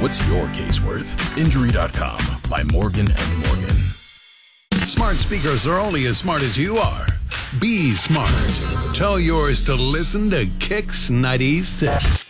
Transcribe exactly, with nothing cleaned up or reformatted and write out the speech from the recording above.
What's your case worth? Injury dot com by Morgan and Morgan. Smart speakers are only as smart as you are. Be smart. Tell yours to listen to Kicks ninety-six.